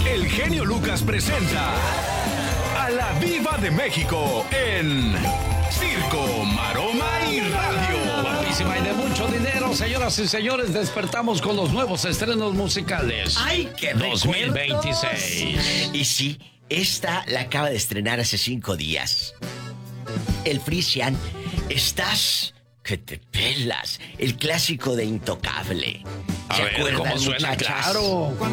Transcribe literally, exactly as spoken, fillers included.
el genio Lucas presenta a la Diva de México en Circo, Maroma y Radio. Guapísima y de mucho dinero, señoras y señores, despertamos con los nuevos estrenos musicales. ¡Ay, qué dos mil veintiséis! Y sí, esta la acaba de estrenar hace cinco días. El Frisian, estás que te pelas, el clásico de Intocable. A ver, ¿cómo suena? Claro.